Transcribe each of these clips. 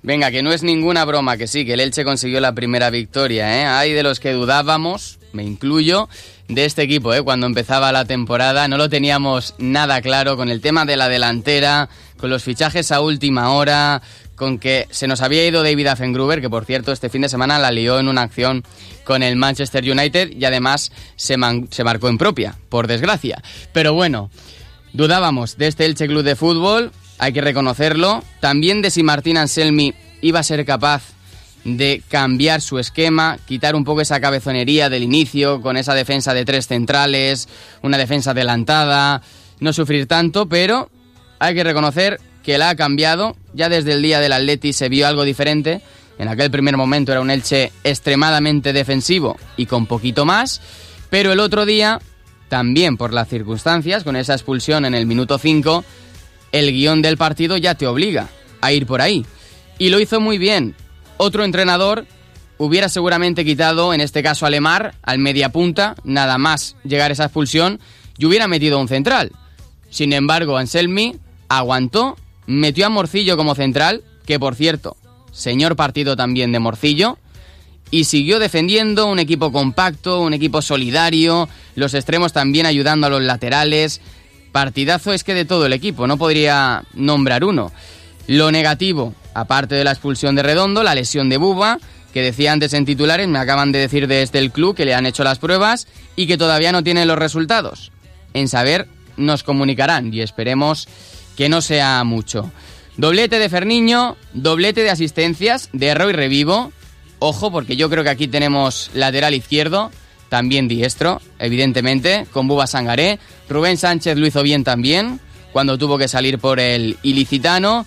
Venga, que no es ninguna broma, que sí, que el Elche consiguió la primera victoria, ¿eh? Hay de los que dudábamos, me incluyo, de este equipo, ¿eh? Cuando empezaba la temporada no lo teníamos nada claro con el tema de la delantera, con los fichajes a última hora, con que se nos había ido David Affengruber, que por cierto este fin de semana la lió en una acción con el Manchester United y además se marcó en propia, por desgracia. Pero bueno, dudábamos de este Elche Club de Fútbol, hay que reconocerlo, también de si Martín Anselmi iba a ser capaz de cambiar su esquema, quitar un poco esa cabezonería del inicio, con esa defensa de 3 centrales, una defensa adelantada, no sufrir tanto, pero hay que reconocer que la ha cambiado. Ya desde el día del Atleti se vio algo diferente. En aquel primer momento era un Elche extremadamente defensivo y con poquito más, pero el otro día, también por las circunstancias, con esa expulsión en el minuto 5, el guión del partido ya te obliga a ir por ahí. Y lo hizo muy bien. Otro entrenador hubiera seguramente quitado, en este caso a Lemar, al mediapunta, nada más llegar esa expulsión, y hubiera metido un central. Sin embargo, Anselmi aguantó, metió a Morcillo como central, que por cierto, señor partido también de Morcillo, y siguió defendiendo, un equipo compacto, un equipo solidario, los extremos también ayudando a los laterales. Partidazo es que de todo el equipo, no podría nombrar uno. Lo negativo, aparte de la expulsión de Redondo, la lesión de Buba, que decía antes en titulares, me acaban de decir desde el club que le han hecho las pruebas y que todavía no tienen los resultados. En saber nos comunicarán y esperemos que no sea mucho. Doblete de Ferniño, doblete de asistencias de Roy Revivo. Ojo, porque yo creo que aquí tenemos lateral izquierdo, también diestro, evidentemente, con Buba Sangaré. Rubén Sánchez lo hizo bien también, cuando tuvo que salir por el ilicitano.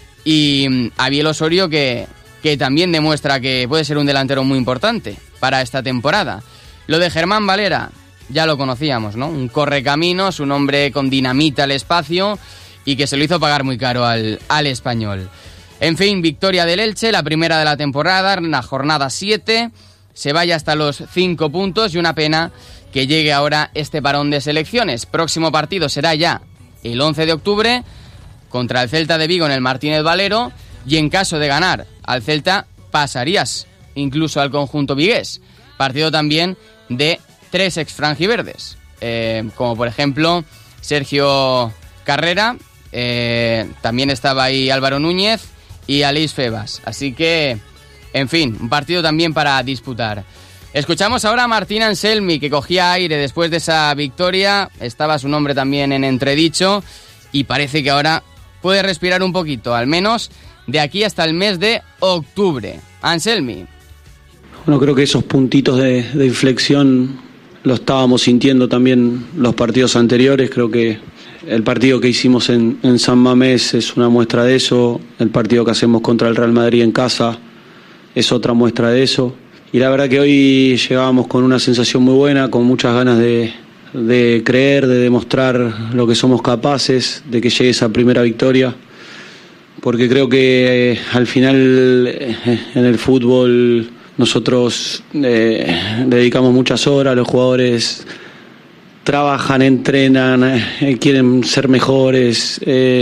Y Abiel Osorio, que también demuestra que puede ser un delantero muy importante para esta temporada. Lo de Germán Valera, ya lo conocíamos, ¿no? Un correcaminos, un hombre con dinamita al espacio y que se lo hizo pagar muy caro al Español. En fin, victoria del Elche, la primera de la temporada, en la jornada 7, se vaya hasta los 5 puntos y una pena que llegue ahora este parón de selecciones. Próximo partido será ya el 11 de octubre contra el Celta de Vigo en el Martínez Valero, y en caso de ganar al Celta pasarías incluso al conjunto vigués. Partido también de 3 exfrangiverdes, como por ejemplo Sergio Carrera, también estaba ahí Álvaro Núñez y Aleix Febas. Así que, en fin, un partido también para disputar. Escuchamos ahora a Martín Anselmi, que cogía aire después de esa victoria. Estaba su nombre también en entredicho y parece que ahora puede respirar un poquito, al menos de aquí hasta el mes de octubre. Anselmi. Bueno, creo que esos puntitos de inflexión lo estábamos sintiendo también los partidos anteriores. Creo que el partido que hicimos en San Mamés es una muestra de eso. El partido que hacemos contra el Real Madrid en casa es otra muestra de eso. Y la verdad que hoy llegábamos con una sensación muy buena, con muchas ganas de creer, de demostrar lo que somos capaces, de que llegue esa primera victoria. Porque creo que al final en el fútbol nosotros dedicamos muchas horas, los jugadores trabajan, entrenan, quieren ser mejores,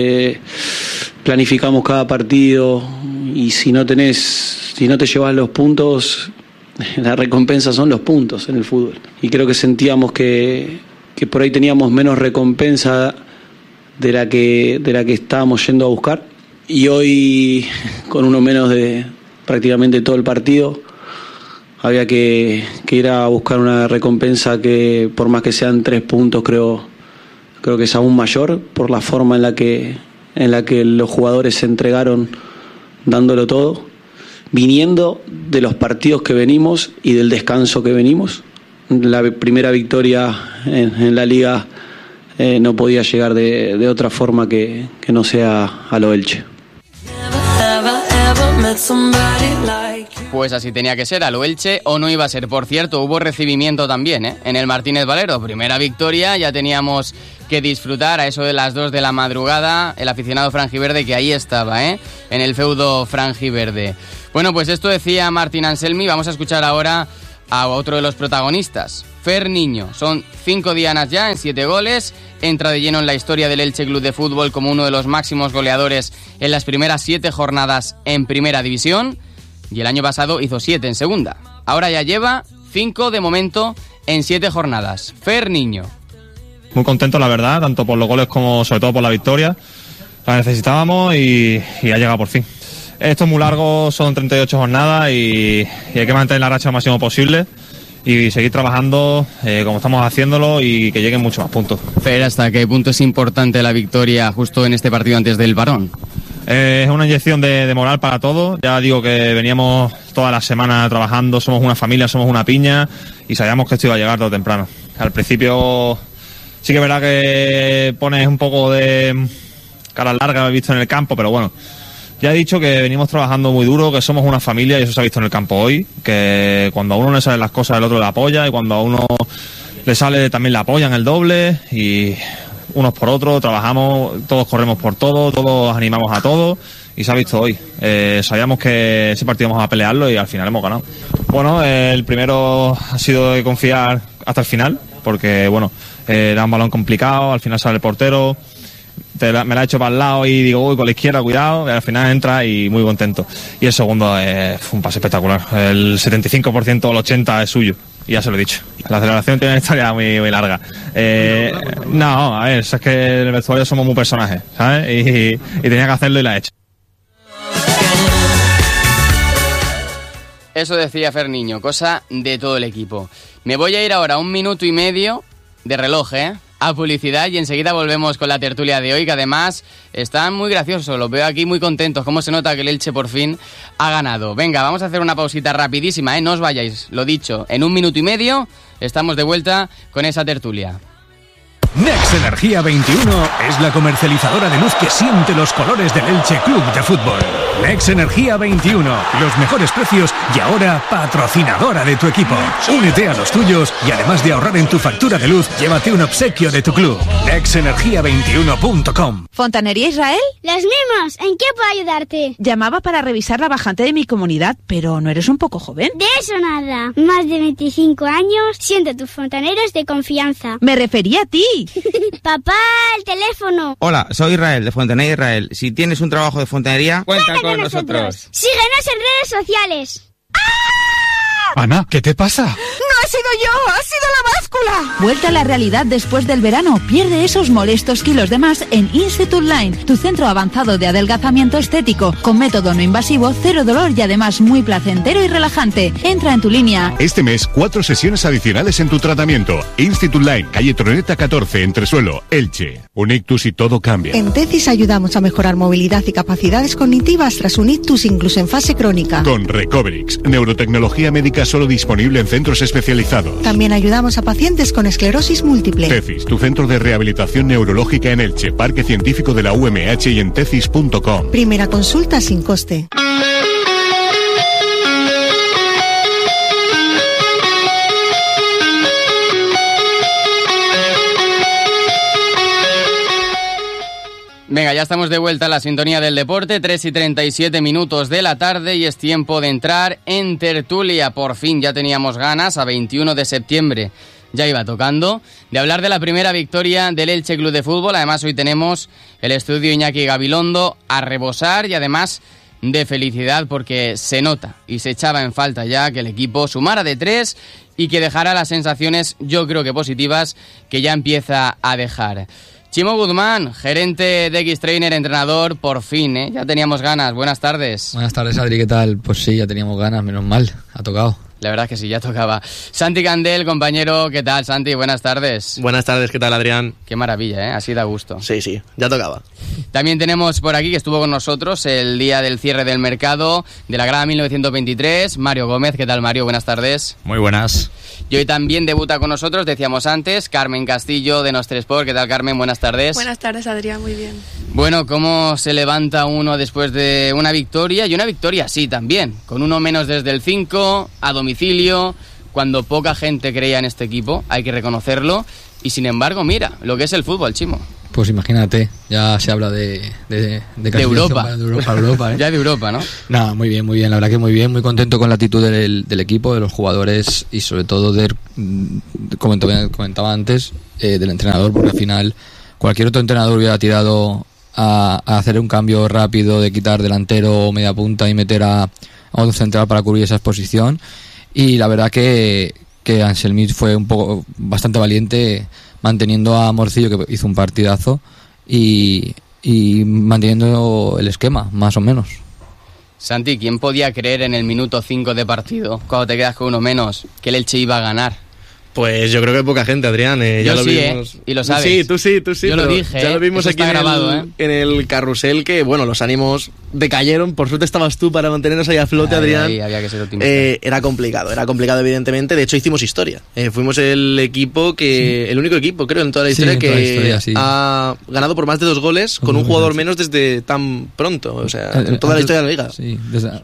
planificamos cada partido, y si no te llevas los puntos, la recompensa son los puntos en el fútbol. Y creo que sentíamos que por ahí teníamos menos recompensa de la que estábamos yendo a buscar, y hoy con uno menos de prácticamente todo el partido había que ir a buscar una recompensa que, por más que sean 3 puntos, creo que es aún mayor, por la forma en la que los jugadores se entregaron dándolo todo, viniendo de los partidos que venimos y del descanso que venimos. La primera victoria en la Liga no podía llegar de otra forma que no sea a lo Elche. Pues así tenía que ser, a lo Elche, o no iba a ser. Por cierto, hubo recibimiento también, en el Martínez Valero. Primera victoria, ya teníamos que disfrutar a eso de las 2 de la madrugada, el aficionado franjiverde que ahí estaba, en el feudo franjiverde. Bueno, pues esto decía Martín Anselmi. Vamos a escuchar ahora a otro de los protagonistas, Fer Niño. Son 5 dianas ya en 7 goles, entra de lleno en la historia del Elche Club de Fútbol como uno de los máximos goleadores en las primeras 7 jornadas en Primera División, y el año pasado hizo 7 en Segunda. Ahora ya lleva 5 de momento en 7 jornadas. Fer Niño. Muy contento, la verdad, tanto por los goles como sobre todo por la victoria. La necesitábamos y ha llegado por fin. Esto es muy largo, son 38 jornadas y hay que mantener la racha lo máximo posible y seguir trabajando como estamos haciéndolo y que lleguen muchos más puntos. Fer, ¿hasta qué punto es importante la victoria justo en este partido antes del parón? Es una inyección de moral para todos. Ya digo que veníamos toda la semana trabajando, somos una familia, somos una piña y sabíamos que esto iba a llegar todo temprano. Al principio sí que es verdad que pones un poco de cara larga, he visto en el campo, pero bueno, ya he dicho que venimos trabajando muy duro, que somos una familia y eso se ha visto en el campo hoy, que cuando a uno le salen las cosas el otro le apoya y cuando a uno le sale también le apoyan el doble y unos por otros, trabajamos, todos corremos por todo, todos animamos a todos y se ha visto hoy. Sabíamos que ese partido íbamos a pelearlo y al final hemos ganado. Bueno, el primero ha sido de confiar hasta el final, porque bueno, era un balón complicado, al final sale el portero, me la ha hecho para el lado y digo, uy, con la izquierda, cuidado, y al final entra y muy contento. Y el segundo fue un pase espectacular, el 75% o el 80% es suyo. Y ya se lo he dicho. La celebración tiene una historia muy, muy larga. No, a ver, es que en el vestuario somos muy personajes, ¿sabes? Y tenía que hacerlo y la he hecho. Eso decía Fer Niño, cosa de todo el equipo. Me voy a ir ahora 1 minuto y medio de reloj, a publicidad y enseguida volvemos con la tertulia de hoy, que además están muy graciosos, los veo aquí muy contentos, cómo se nota que el Elche por fin ha ganado. Venga, vamos a hacer una pausita rapidísima, no os vayáis, lo dicho, en 1 minuto y medio estamos de vuelta con esa tertulia. Nex Energía 21 es la comercializadora de luz que siente los colores del Elche Club de Fútbol. Nex Energía 21, los mejores precios y ahora patrocinadora de tu equipo. Únete a los tuyos y además de ahorrar en tu factura de luz, llévate un obsequio de tu club. nexenergia21.com. ¿Fontanería Israel? Los mismos. ¿En qué puedo ayudarte? Llamaba para revisar la bajante de mi comunidad, pero ¿no eres un poco joven? De eso nada. Más de 25 años, siendo tus fontaneros de confianza. Me refería a ti. Papá, el teléfono. Hola, soy Israel, de Fontanería Israel. Si tienes un trabajo de fontanería, cuenta con nosotros. Síguenos en redes sociales. Ana, ¿qué te pasa? ¡No he sido yo! ¡Ha sido la báscula! Vuelta a la realidad después del verano. Pierde esos molestos kilos de más en Institute Line, tu centro avanzado de adelgazamiento estético, con método no invasivo, cero dolor y además muy placentero y relajante. Entra en tu línea. Este mes, 4 sesiones adicionales en tu tratamiento. Institute Line, calle Troneta 14, Entresuelo, Elche. Un ictus y todo cambia. En Tecis ayudamos a mejorar movilidad y capacidades cognitivas tras un ictus incluso en fase crónica. Con Recoverix, neurotecnología médica solo disponible en centros especializados. También ayudamos a pacientes con esclerosis múltiple. Tecis, tu centro de rehabilitación neurológica en Elche, Parque Científico de la UMH y en tecis.com. Primera consulta sin coste. Venga, ya estamos de vuelta a la sintonía del deporte, 3:37 de la tarde y es tiempo de entrar en tertulia. Por fin ya teníamos ganas, a 21 de septiembre ya iba tocando, de hablar de la primera victoria del Elche Club de Fútbol. Además hoy tenemos el estudio Iñaki Gabilondo a rebosar y además de felicidad porque se nota y se echaba en falta ya que el equipo sumara de 3 y que dejara las sensaciones, yo creo que positivas, que ya empieza a dejar. Chimo Guzmán, gerente de X-Trainer, entrenador, por fin, ya teníamos ganas. Buenas tardes. Buenas tardes, Adri, ¿qué tal? Pues sí, ya teníamos ganas, menos mal, ha tocado. La verdad es que sí, ya tocaba. Santi Candel, compañero, ¿qué tal, Santi? Buenas tardes. Buenas tardes, ¿qué tal, Adrián? Qué maravilla, así da gusto. Sí, ya tocaba. También tenemos por aquí, que estuvo con nosotros el día del cierre del mercado de la grada 1923, Mario Gómez. ¿Qué tal, Mario? Buenas tardes. Muy buenas. Y hoy también debuta con nosotros, decíamos antes, Carmen Castillo de Nostre Sport. ¿Qué tal, Carmen? Buenas tardes. Buenas tardes, Adrián, muy bien. Bueno, ¿cómo se levanta uno después de una victoria? Y una victoria sí, también, con uno menos desde el 5, a domicilio, cuando poca gente creía en este equipo, hay que reconocerlo. Y sin embargo, mira, lo que es el fútbol, Chimo. Pues imagínate, ya se habla de Europa. Para Europa, ¿eh? Ya de Europa, ¿no? Nada, muy bien, la verdad que muy bien, muy contento con la actitud del equipo, de los jugadores y sobre todo comentaba antes, del entrenador, porque al final cualquier otro entrenador hubiera tirado a hacer un cambio rápido de quitar delantero o media punta y meter a un central para cubrir esa exposición, y la verdad que Anselmi fue bastante valiente manteniendo a Morcillo, que hizo un partidazo, y manteniendo el esquema, más o menos. Santi, ¿quién podía creer en el minuto 5 de partido, cuando te quedas con uno menos, que el Elche iba a ganar? Pues yo creo que poca gente, Adrián. Yo lo vimos. Y lo sabes. Sí, tú sí. Yo lo dije. Ya lo vimos aquí en el carrusel, que bueno, los ánimos decayeron. Por suerte estabas tú para mantenernos ahí a flote, Adrián. Ahí había que ser optimista. Era complicado evidentemente. De hecho, hicimos historia. Fuimos el equipo el único equipo, creo, en toda la historia ha ganado por más de 2 goles con un jugador menos desde tan pronto. O sea, en toda la historia de la liga. Sí,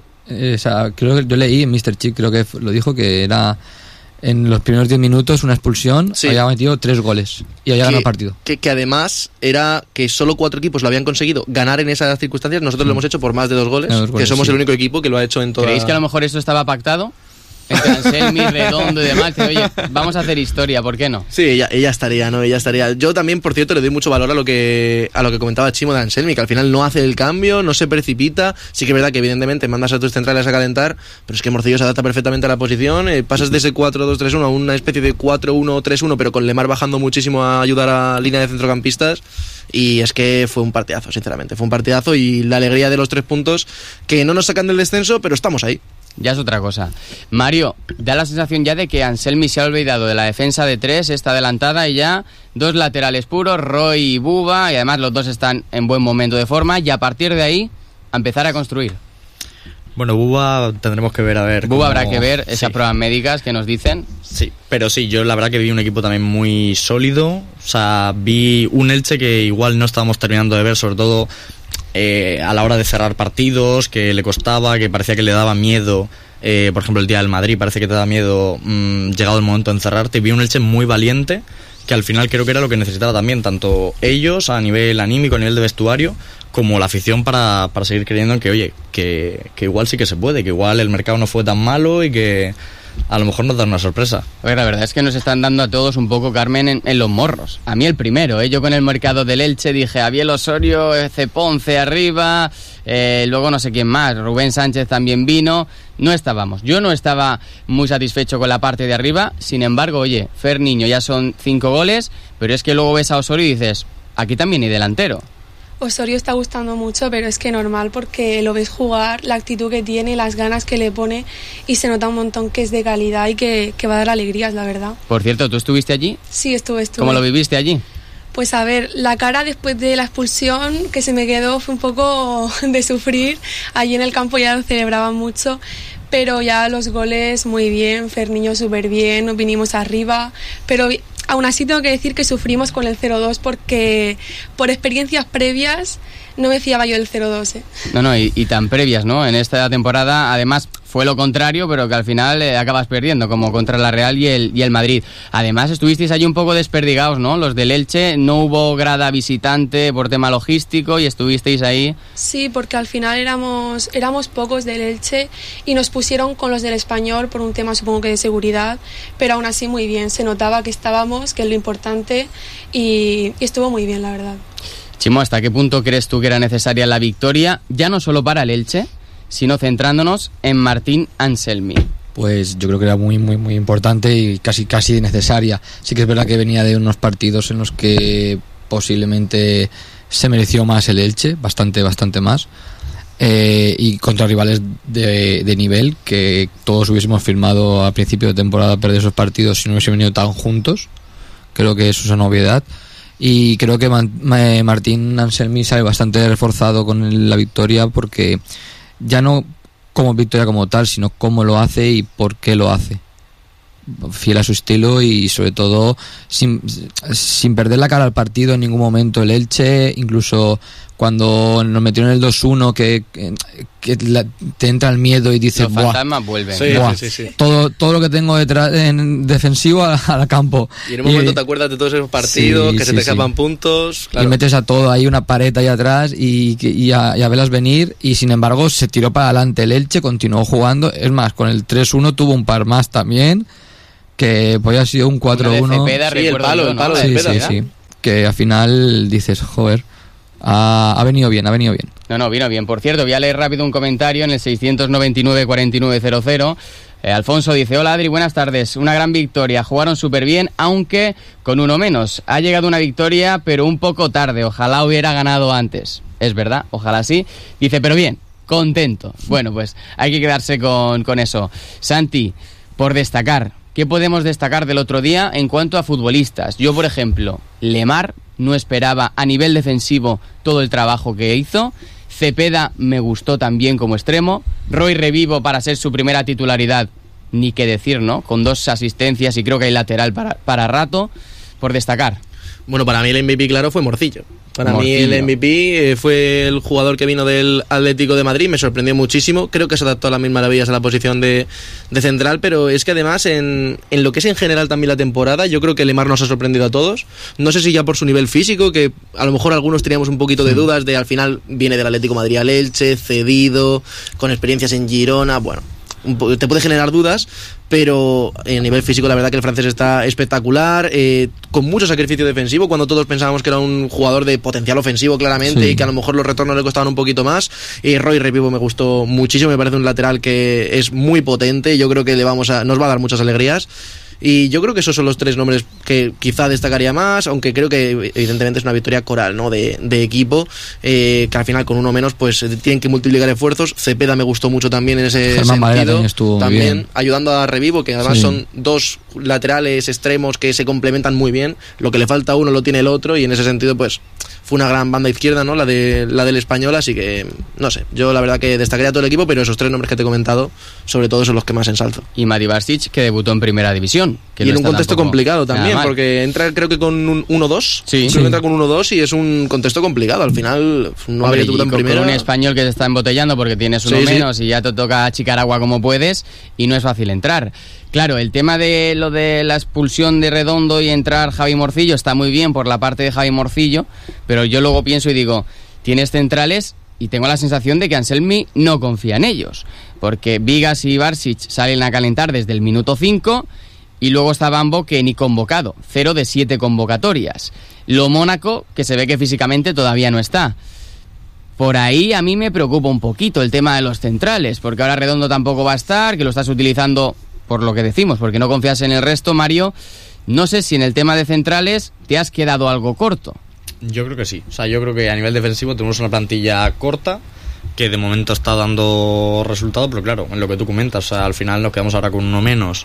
creo que yo leí en Mr. Chick, creo que lo dijo, que era en los primeros 10 minutos una expulsión, había metido 3 goles y había ganado el partido. Que además era que solo 4 equipos lo habían conseguido ganar en esas circunstancias. Nosotros lo hemos hecho por más de 2 goles, que somos el único equipo que lo ha hecho en toda... ¿Creéis que a lo mejor esto estaba pactado? Entre Anselmi, Redondo y demás, oye, vamos a hacer historia, ¿por qué no? Sí, ella estaría, ¿no? Ella estaría. Yo también, por cierto, le doy mucho valor a lo que comentaba Chimo de Anselmi, que al final no hace el cambio, no se precipita. Sí que es verdad que evidentemente mandas a tus centrales a calentar, pero es que Morcillo se adapta perfectamente a la posición, pasas de ese 4-2-3-1 a una especie de 4-1-3-1, pero con Lemar bajando muchísimo a ayudar a la línea de centrocampistas. Y es que fue un partidazo, sinceramente, fue un partidazo, y la alegría de los 3 puntos que no nos sacan del descenso, pero estamos ahí. Ya es otra cosa. Mario, da la sensación ya de que Anselmi se ha olvidado de la defensa de 3, está adelantada, y ya 2 laterales puros, Roy y Buba, y además los 2 están en buen momento de forma, y a partir de ahí a empezar a construir. Bueno, Buba tendremos que ver a ver. Buba habrá que ver esas pruebas médicas que nos dicen. Sí, pero sí, yo la verdad que vi un equipo también muy sólido. O sea, vi un Elche que igual no estábamos terminando de ver, sobre todo a la hora de cerrar partidos, que le costaba, que parecía que le daba miedo. Por ejemplo, el día del Madrid parece que te da miedo llegado el momento de encerrarte. Vi un Elche muy valiente, que al final creo que era lo que necesitaba también, tanto ellos a nivel anímico, a nivel de vestuario, como la afición para seguir creyendo en que, oye, que igual sí que se puede, que igual el mercado no fue tan malo y que a lo mejor nos da una sorpresa. Oye, la verdad es que nos están dando a todos un poco, Carmen, en los morros. A mí el primero, yo con el mercado del Elche dije Abiel Osorio, Ponce arriba, luego no sé quién más, Rubén Sánchez también vino. Yo no estaba muy satisfecho con la parte de arriba. Sin embargo, oye, Fer Niño ya son 5 goles, pero es que luego ves a Osorio y dices, aquí también hay delantero. Osorio está gustando mucho, pero es que normal, porque lo ves jugar, la actitud que tiene, las ganas que le pone, y se nota un montón que es de calidad y que va a dar alegrías, la verdad. Por cierto, ¿tú estuviste allí? Sí, estuve. ¿Cómo lo viviste allí? Pues a ver, la cara después de la expulsión que se me quedó fue un poco de sufrir. Allí en el campo ya lo celebraban mucho, pero ya los goles muy bien, Ferniño súper bien, nos vinimos arriba, pero aún así tengo que decir que sufrimos con el 0-2 porque por experiencias previas no me fiaba yo del 0-2. No, y tan previas, ¿no? En esta temporada, además, fue lo contrario, pero que al final acabas perdiendo, como contra la Real y el Madrid. Además, estuvisteis allí un poco desperdigados, ¿no? Los del Elche, no hubo grada visitante por tema logístico y estuvisteis ahí. Sí, porque al final éramos pocos del Elche y nos pusieron con los del Español por un tema, supongo que de seguridad, pero aún así muy bien, se notaba que estábamos, que es lo importante, y estuvo muy bien, la verdad. Chimo, ¿hasta qué punto crees tú que era necesaria la victoria, ya no solo para el Elche, sino centrándonos en Martín Anselmi? Pues yo creo que era muy importante y casi necesaria. Sí que es verdad que venía de unos partidos en los que posiblemente se mereció más el Elche, bastante más, y contra rivales de nivel, que todos hubiésemos firmado a principio de temporada perder esos partidos si no hubiesen venido tan juntos. Creo que eso es una novedad. Y creo que Martín Anselmi sale bastante reforzado con la victoria, porque ya no como victoria como tal, sino cómo lo hace y por qué lo hace. Fiel a su estilo y sobre todo sin perder la cara al partido en ningún momento el Elche. Incluso cuando nos metieron el 2-1 que te entra el miedo y dices, los fantasmas vuelven. Sí. Todo lo que tengo detrás en defensivo al campo. Y en un momento te acuerdas de todos esos partidos, que se te escapan puntos. Claro. Y metes a todo, hay una pared ahí atrás y a verlas venir, y sin embargo se tiró para adelante el Elche, continuó jugando. Es más, con el 3-1 tuvo un par más también, que podía haber sido un 4-1. Cepeda, el palo de Cepeda. Sí. Que al final dices, joder, ha venido bien. No, vino bien. Por cierto, voy a leer rápido un comentario en el 699-4900. Alfonso dice: hola Adri, buenas tardes. Una gran victoria, jugaron súper bien, aunque con uno menos. Ha llegado una victoria, pero un poco tarde. Ojalá hubiera ganado antes. Es verdad, ojalá sí. Dice, pero bien, contento. Bueno, pues hay que quedarse con eso. Santi, por destacar, ¿qué podemos destacar del otro día en cuanto a futbolistas? Yo, por ejemplo, Lemar, no esperaba a nivel defensivo todo el trabajo que hizo. Cepeda me gustó también como extremo. Roy Revivo, para ser su primera titularidad, ni qué decir, ¿no? Con 2 asistencias y creo que hay lateral para rato. Por destacar. Bueno, para mí el MVP, claro, fue Morcillo. Para mí el MVP fue el jugador que vino del Atlético de Madrid, me sorprendió muchísimo. Creo que se adaptó a las mismas maravillas a la posición de central, pero es que además en lo que es en general también la temporada, yo creo que Lemar nos ha sorprendido a todos. No sé si ya por su nivel físico, que a lo mejor algunos teníamos un poquito de dudas de al final viene del Atlético de Madrid al Elche, cedido, con experiencias en Girona, bueno, te puede generar dudas, pero a nivel físico la verdad que el francés está espectacular, con mucho sacrificio defensivo, cuando todos pensábamos que era un jugador de potencial ofensivo claramente, y que a lo mejor los retornos le costaban un poquito más. Roy Revivo me gustó muchísimo, me parece un lateral que es muy potente, yo creo que nos va a dar muchas alegrías. Y yo creo que esos son los 3 nombres que quizá destacaría más, aunque creo que evidentemente es una victoria coral, ¿no? de equipo, que al final con uno menos pues tienen que multiplicar esfuerzos. Cepeda me gustó mucho también en ese sentido, también ayudando a Revivo, que además son 2 laterales extremos que se complementan muy bien, lo que le falta a uno lo tiene el otro, y en ese sentido pues fue una gran banda izquierda, ¿no? la del Español, así que no sé, yo la verdad que destacaría a todo el equipo, pero esos 3 nombres que te he comentado sobre todo son los que más ensalzo. Y Mati Barsic, que debutó en primera división, que y en un contexto complicado también, porque entra creo que con un 1-2, creo que entra con 1-2 y es un contexto complicado, al final no habría debutado en primera. Con un español que se está embotellando porque tienes uno menos y ya te toca achicar agua como puedes, y no es fácil entrar. Claro, el tema de lo de la expulsión de Redondo y entrar Javi Morcillo está muy bien por la parte de Javi Morcillo, pero yo luego pienso y digo, tienes centrales y tengo la sensación de que Anselmi no confía en ellos, porque Vigas y Barsic salen a calentar desde el minuto 5 y luego está Bambo, que ni convocado, 0 de 7 convocatorias. Lo Mónaco, que se ve que físicamente todavía no está. Por ahí a mí me preocupa un poquito el tema de los centrales, porque ahora Redondo tampoco va a estar, que lo estás utilizando por lo que decimos, porque no confías en el resto. Mario, no sé si en el tema de centrales te has quedado algo corto. Yo creo que sí, o sea, yo creo que a nivel defensivo tenemos una plantilla corta que de momento está dando resultado, pero claro, en lo que tú comentas, o sea, al final nos quedamos ahora con uno menos.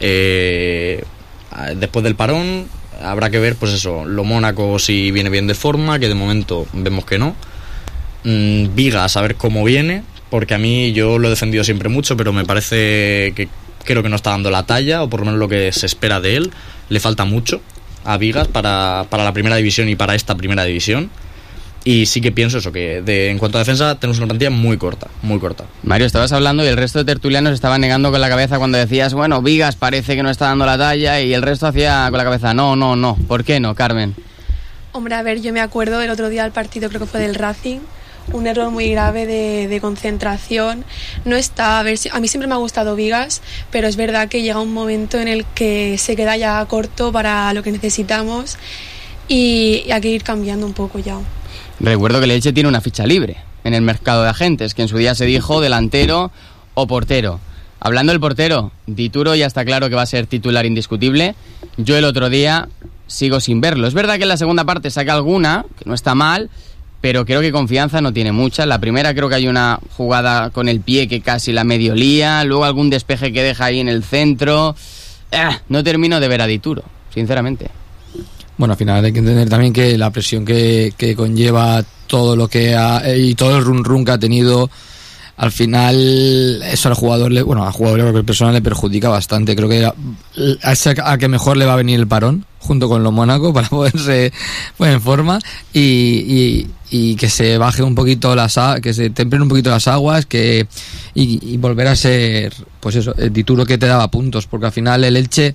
Después del parón habrá que ver, pues eso, lo Mónaco si viene bien de forma, que de momento vemos que no. Vigas a ver cómo viene, porque a mí yo lo he defendido siempre mucho, pero me parece que creo que no está dando la talla, o por lo menos lo que se espera de él. Le falta mucho a Vigas para la primera división y para esta primera división. Y sí que pienso eso, que en cuanto a defensa tenemos una plantilla muy corta, muy corta. Mario, estabas hablando y el resto de tertulianos estaban negando con la cabeza cuando decías, bueno, Vigas parece que no está dando la talla, y el resto hacía con la cabeza, no. ¿Por qué no, Carmen? Hombre, a ver, yo me acuerdo el otro día del partido, creo que fue del Racing, un error muy grave de concentración. No está, a ver, a mí siempre me ha gustado Vigas, pero es verdad que llega un momento en el que se queda ya corto para lo que necesitamos y hay que ir cambiando un poco ya. Recuerdo que el Elche tiene una ficha libre en el mercado de agentes, que en su día se dijo delantero o portero. Hablando del portero, Dituro ya está claro que va a ser titular indiscutible. Yo el otro día sigo sin verlo. Es verdad que en la segunda parte saca alguna, que no está mal, pero creo que confianza no tiene mucha. La primera creo que hay una jugada con el pie que casi la medio lía, luego algún despeje que deja ahí en el centro. No termino de ver a Dituro, sinceramente. Bueno, al final hay que entender también que la presión que conlleva todo lo que y todo el run que ha tenido, al final eso al jugador, al jugador personal le perjudica bastante. Creo que a que mejor le va a venir el parón, junto con los Mónaco para poderse poner en forma y que se baje un poquito que se templen un poquito las aguas y volver a ser, pues eso, el Dituro que te daba puntos, porque al final el Elche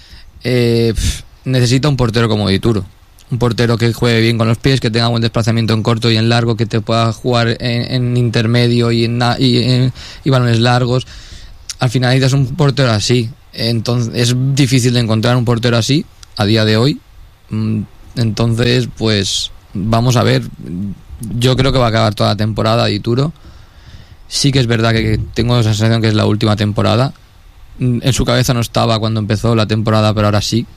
necesita un portero como Dituro, un portero que juegue bien con los pies, que tenga buen desplazamiento en corto y en largo, que te pueda jugar en intermedio y balones largos. Al final necesitas un portero así. Entonces es difícil de encontrar un portero así a día de hoy. Entonces, pues vamos a ver. Yo creo que va a acabar toda la temporada Dituro. Sí que es verdad que tengo la sensación que es la última temporada. En su cabeza no estaba cuando empezó la temporada, pero ahora sí.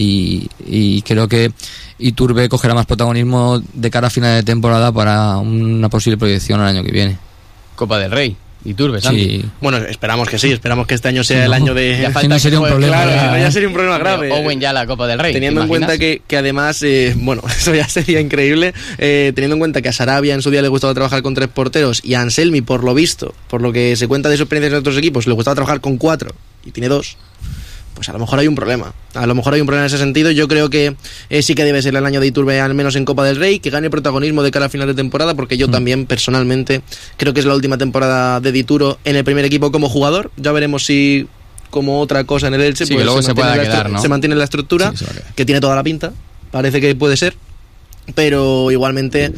Y creo que Iturbe cogerá más protagonismo de cara a final de temporada para una posible proyección el año que viene. Copa del Rey. Iturbe, Santi. Sí. Bueno, esperamos que sí, esperamos que este año sea el año de... Ya falta no sería un problema. Claro, ya sería un problema grave. Owen ya la Copa del Rey. Teniendo en cuenta que además, bueno, eso ya sería increíble, teniendo en cuenta que a Sarabia en su día le gustaba trabajar con 3 porteros y a Anselmi, por lo visto, por lo que se cuenta de su experiencia en otros equipos, le gustaba trabajar con 4 y tiene 2. Pues a lo mejor hay un problema. A lo mejor hay un problema en ese sentido. Yo creo que sí que debe ser el año de Iturbe, al menos en Copa del Rey, que gane protagonismo de cara a final de temporada, porque yo también, personalmente, creo que es la última temporada de Dituro en el primer equipo como jugador. Ya veremos si, como otra cosa en el Elche, sí, pues que luego se mantiene la estructura, sí, que tiene toda la pinta. Parece que puede ser. Pero igualmente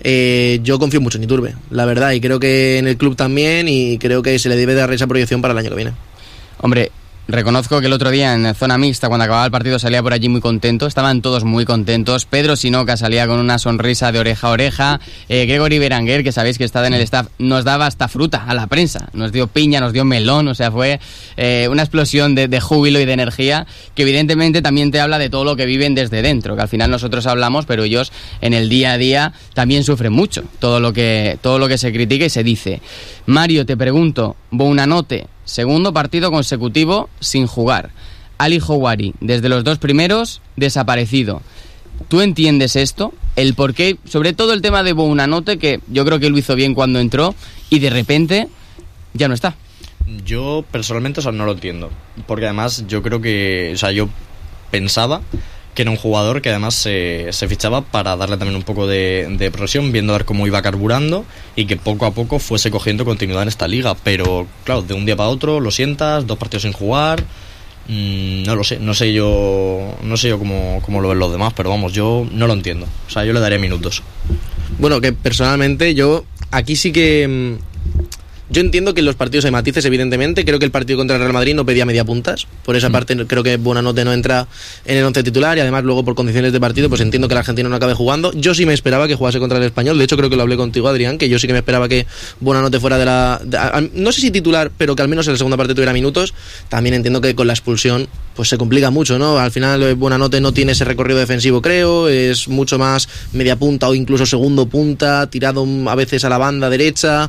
yo confío mucho en Iturbe, la verdad, y creo que en el club también, y creo que se le debe dar esa proyección para el año que viene. Hombre, reconozco que el otro día en zona mixta, cuando acababa el partido, salía por allí muy contento. Estaban todos muy contentos. Pedro Sinoca salía con una sonrisa de oreja a oreja. Gregory Berenguer, que sabéis que está en el staff, nos daba hasta fruta a la prensa. Nos dio piña, nos dio melón. O sea, fue una explosión de júbilo y de energía que evidentemente también te habla de todo lo que viven desde dentro. Que al final nosotros hablamos, pero ellos en el día a día también sufren mucho. Todo lo que se critica y se dice. Mario, te pregunto, Buonanotte, segundo partido consecutivo sin jugar. Ali Houari, desde los 2 primeros, desaparecido. ¿Tú entiendes esto? El porqué, sobre todo el tema de Buonanotte, que yo creo que lo hizo bien cuando entró y de repente ya no está. Yo personalmente, no lo entiendo. Porque además yo creo que, yo pensaba que era un jugador que además se fichaba para darle también un poco de progresión, viendo a ver cómo iba carburando y que poco a poco fuese cogiendo continuidad en esta liga. Pero claro, de un día para otro lo sientas, 2 partidos sin jugar, no lo sé, no sé yo cómo lo ven los demás, pero vamos, yo no lo entiendo. Yo le daría minutos. Bueno, que personalmente yo aquí sí que... Yo entiendo que en los partidos hay matices, evidentemente. Creo que el partido contra el Real Madrid no pedía media puntas. Por esa parte creo que Buonanotte no entra en el 11 titular, y además luego por condiciones de partido pues entiendo que el argentino no acabe jugando. Yo sí me esperaba que jugase contra el Español. De hecho creo que lo hablé contigo, Adrián, que yo sí que me esperaba que Buonanotte fuera no sé si titular, pero que al menos en la segunda parte tuviera minutos. También entiendo que con la expulsión pues se complica mucho, ¿no? Al final Buonanotte no tiene ese recorrido defensivo, creo. Es mucho más media punta o incluso segundo punta, tirado a veces a la banda derecha.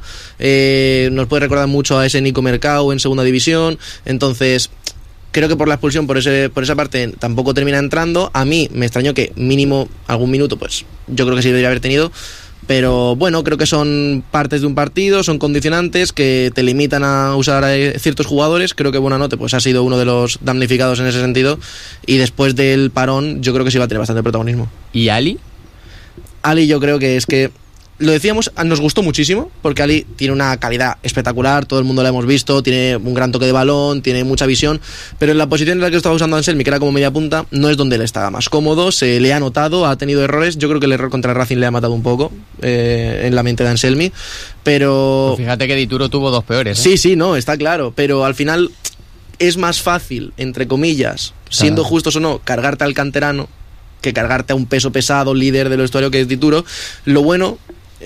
Nos puede recordar mucho a ese Nico Mercado en segunda división. Entonces creo que por la expulsión, por esa parte tampoco termina entrando. A mí me extrañó que mínimo algún minuto, pues yo creo que sí debería haber tenido. Pero bueno, creo que son partes de un partido, son condicionantes que te limitan a usar a ciertos jugadores. Creo que Buonanotte pues ha sido uno de los damnificados en ese sentido, y después del parón yo creo que sí va a tener bastante protagonismo. ¿Y Ali? Ali yo creo que es que lo decíamos, nos gustó muchísimo, porque Ali tiene una calidad espectacular, todo el mundo lo hemos visto, tiene un gran toque de balón, tiene mucha visión, pero en la posición en la que estaba usando Anselmi, que era como media punta, no es donde él estaba más cómodo, se le ha notado, ha tenido errores. Yo creo que el error contra Racing le ha matado un poco en la mente de Anselmi, pero... Pues fíjate que Dituro tuvo 2 peores, ¿eh? Sí, no, está claro, pero al final es más fácil, entre comillas, siendo justos o no, cargarte al canterano que cargarte a un peso pesado, líder del vestuario que es Dituro. Lo bueno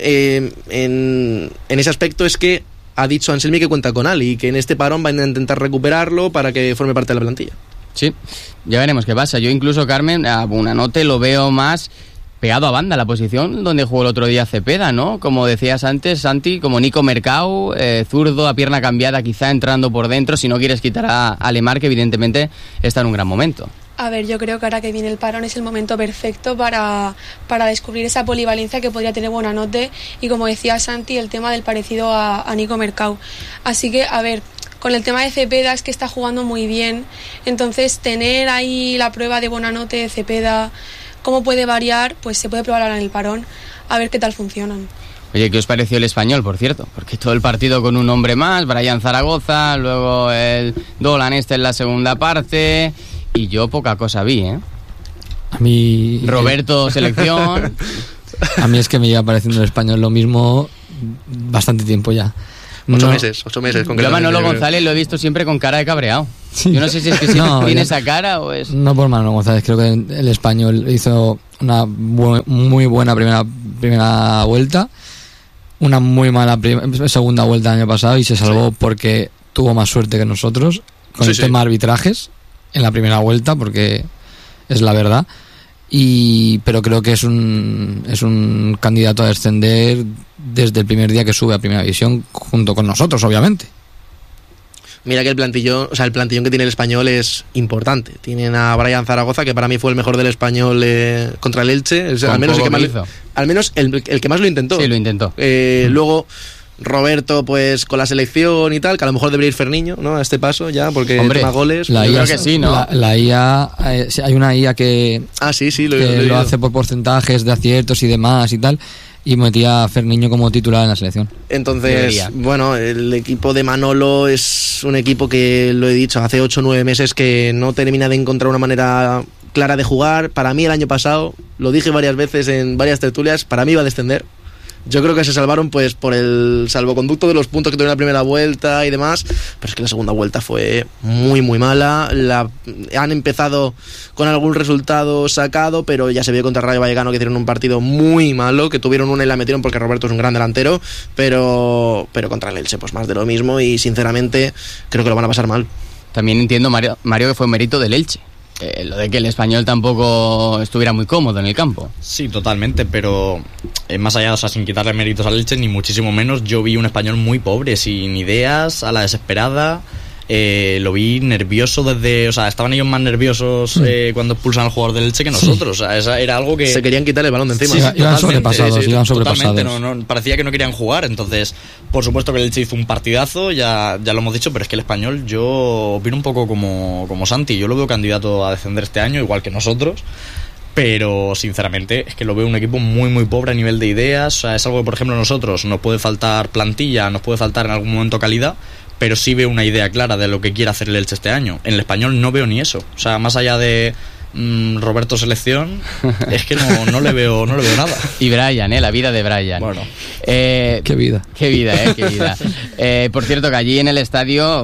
en ese aspecto es que ha dicho Anselmi que cuenta con Ali y que en este parón van a intentar recuperarlo para que forme parte de la plantilla. Sí, ya veremos qué pasa. Yo incluso, Carmen, a Buonanotte lo veo más pegado a banda, la posición donde jugó el otro día Cepeda, ¿no? Como decías antes, Santi, como Nico Mercado, zurdo a pierna cambiada, quizá entrando por dentro, si no quieres quitar a Lemar, que evidentemente está en un gran momento. A ver, yo creo que ahora que viene el parón es el momento perfecto para descubrir esa polivalencia que podría tener Buonanotte, y como decía Santi, el tema del parecido a Nico Mercado. Así que, a ver, Con el tema de Cepeda es que está jugando muy bien, entonces tener ahí la prueba de Buonanotte de Cepeda, cómo puede variar, pues se puede probar ahora en el parón, a ver qué tal funcionan. Oye, ¿qué os pareció el Español, por cierto? Porque todo el partido con un hombre más, Brian Zaragoza, luego el Dolan en la segunda parte, y yo poca cosa vi, ¿eh? A mí... Roberto, selección... A mí es que me lleva pareciendo el Español lo mismo bastante tiempo ya. 8 meses yo a Manolo González lo he visto siempre con cara de cabreado. Sí. Yo no sé si es que tiene esa cara o es... No por Manolo González, creo que el Español hizo una muy buena primera vuelta, una muy mala segunda vuelta el año pasado, y se salvó porque tuvo más suerte que nosotros con el tema de arbitrajes en la primera vuelta, porque es la verdad. Pero creo que es un candidato a descender desde el primer día que sube a Primera División, junto con nosotros, obviamente. Mira que el plantillón que tiene el Español es importante. Tienen a Brian Zaragoza, que para mí fue el mejor del Español contra el Elche, al menos el que más lo intentó. Sí, lo intentó. Luego Roberto, pues con la selección y tal, que a lo mejor debería ir Ferniño, ¿no? A este paso ya, porque tema goles. Yo creo que sí, ¿no? La IA, hay una IA que lo hace por porcentajes de aciertos y demás y tal, y metía a Ferniño como titular en la selección. Entonces, bueno, el equipo de Manolo es un equipo que, lo he dicho, hace 8 o 9 meses que no termina de encontrar una manera clara de jugar. Para mí el año pasado, lo dije varias veces en varias tertulias, para mí iba a descender. Yo creo que se salvaron pues por el salvoconducto de los puntos que tuvieron en la primera vuelta y demás, pero es que la segunda vuelta fue muy mala. Han empezado con algún resultado sacado, pero ya se vio contra Rayo Vallecano que hicieron un partido muy malo, que tuvieron una y la metieron porque Roberto es un gran delantero, pero contra el Elche pues más de lo mismo, y sinceramente creo que lo van a pasar mal. También entiendo, Mario, que fue mérito del Elche. Lo de que el Español tampoco estuviera muy cómodo en el campo. Sí, totalmente, pero más allá, o sea, sin quitarle méritos al Elche, ni muchísimo menos, yo vi un Español muy pobre, sin ideas, a la desesperada. Lo vi nervioso estaban ellos más nerviosos cuando expulsan al jugador del Elche que nosotros. O sea, era algo que... Se querían quitar el balón de encima. Sí, iban sobrepasados. Totalmente, no, parecía que no querían jugar. Entonces, por supuesto que el Elche hizo un partidazo, ya lo hemos dicho, pero es que el Español, yo opino un poco como Santi. Yo lo veo candidato a descender este año, igual que nosotros. Pero sinceramente es que lo veo un equipo muy pobre a nivel de ideas. O sea, es algo que, por ejemplo, nosotros nos puede faltar plantilla, nos puede faltar en algún momento calidad, pero sí veo una idea clara de lo que quiere hacer el Elche este año. En el Español no veo ni eso. O sea, más allá de Roberto selección, es que no le veo nada. Y Brian, la vida de Brian. Bueno, qué vida. Qué vida. Por cierto, que allí en el estadio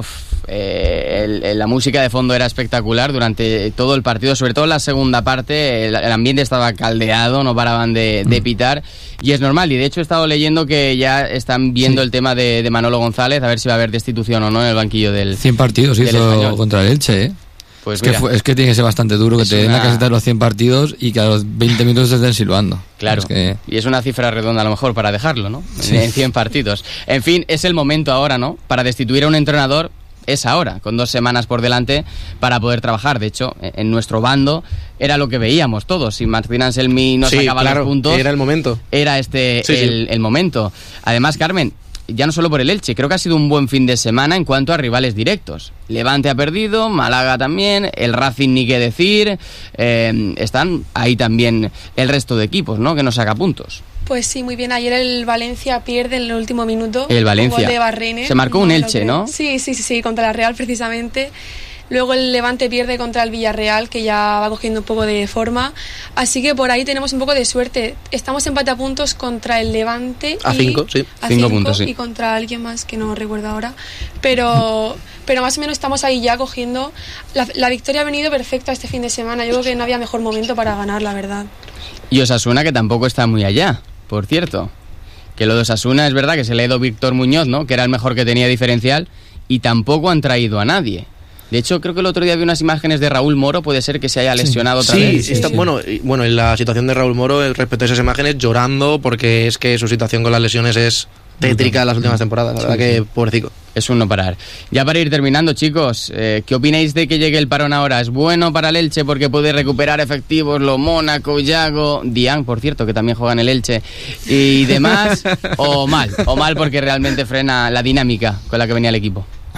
la música de fondo era espectacular durante todo el partido, sobre todo en la segunda parte. El ambiente estaba caldeado, no paraban de pitar, y es normal. Y de hecho he estado leyendo que ya están viendo el tema de Manolo González, a ver si va a haber destitución o no en el banquillo del 100 partidos hizo Español contra el Elche, ¿eh? Pues es que tiene que ser bastante duro que te tenga que quitar los 100 partidos y que a los 20 minutos te estén silbando. Claro, y es una cifra redonda a lo mejor para dejarlo, ¿no? Sí. En 100 partidos. En fin, es el momento ahora, ¿no? Para destituir a un entrenador es ahora, con 2 semanas por delante para poder trabajar. De hecho, en nuestro bando era lo que veíamos todos. Si Martín Anselmi no sacaba los puntos, era el momento. Era el momento. Además, Carmen, ya no solo por el Elche, creo que ha sido un buen fin de semana en cuanto a rivales directos. Levante ha perdido, Málaga también, el Racing ni qué decir, están ahí también el resto de equipos, ¿no? Que no saca puntos. Pues sí, muy bien. Ayer el Valencia pierde en el último minuto. El Valencia. Un gol de Barrene. Se marcó un Elche, ¿no? Sí, contra la Real precisamente. Luego el Levante pierde contra el Villarreal, que ya va cogiendo un poco de forma. Así que por ahí tenemos un poco de suerte. Estamos empate a puntos contra el Levante. A 5, sí. A 5 puntos, sí. Y contra alguien más que no recuerdo ahora. Pero más o menos estamos ahí ya cogiendo. La victoria ha venido perfecta este fin de semana. Yo creo que no había mejor momento para ganar, la verdad. Y Osasuna, que tampoco está muy allá, por cierto. Que lo de Osasuna es verdad que se le ha ido Víctor Muñoz, ¿no? Que era el mejor que tenía diferencial. Y tampoco han traído a nadie. De hecho, creo que el otro día vi unas imágenes de Raúl Moro, puede ser que se haya lesionado otra vez. Sí. Bueno, en la situación de Raúl Moro, respecto a esas imágenes, llorando, porque es que su situación con las lesiones es tétrica en las últimas temporadas, la verdad que pobrecito. Es un no parar. Ya para ir terminando, chicos, ¿qué opináis de que llegue el parón ahora? ¿Es bueno para el Elche porque puede recuperar efectivos, lo Mónaco, Yago, Dian, por cierto, que también juega en el Elche, y demás? ¿O mal porque realmente frena la dinámica con la que venía el equipo?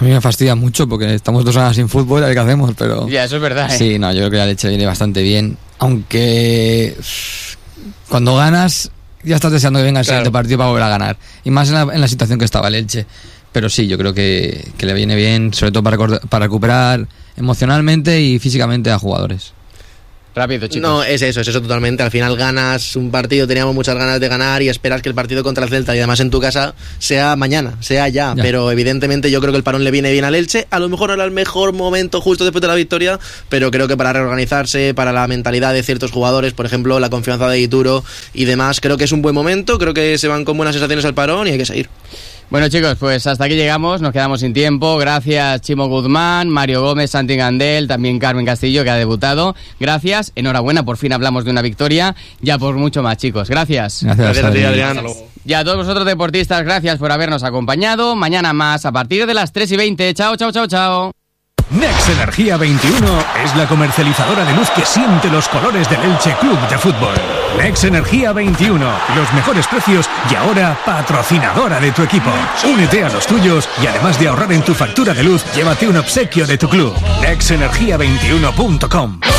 A mí me fastidia mucho porque estamos 2 años sin fútbol, a ver qué hacemos, pero... Ya, eso es verdad, ¿eh? Sí, no, yo creo que la Elche viene bastante bien, aunque cuando ganas ya estás deseando que venga el siguiente partido para volver a ganar, y más en la situación que estaba el Elche. Pero sí, yo creo que le viene bien, sobre todo para recuperar emocionalmente y físicamente a jugadores. Rápido, chicos. No, es eso totalmente. Al final ganas un partido, teníamos muchas ganas de ganar y esperas que el partido contra el Celta y además en tu casa sea mañana, sea ya. Pero evidentemente yo creo que el parón le viene bien al Elche. A lo mejor no era el mejor momento justo después de la victoria, pero creo que para reorganizarse, para la mentalidad de ciertos jugadores, por ejemplo, la confianza de Ituro y demás, creo que es un buen momento. Creo que se van con buenas sensaciones al parón y hay que seguir. Bueno, chicos, pues hasta aquí llegamos, nos quedamos sin tiempo. Gracias Chimo Guzmán, Mario Gómez, Santi Gandel, también Carmen Castillo, que ha debutado. Gracias, enhorabuena, por fin hablamos de una victoria. Ya por mucho más, chicos. Gracias. Gracias a ti, Adrián. Y a todos vosotros deportistas, gracias por habernos acompañado. Mañana más, a partir de las 3:20. Chao, chao, chao, chao. Nex Energía 21 es la comercializadora de luz que siente los colores del Elche Club de Fútbol. Nex Energía 21, los mejores precios y ahora patrocinadora de tu equipo. Únete a los tuyos y además de ahorrar en tu factura de luz, llévate un obsequio de tu club. nexenergia21.com.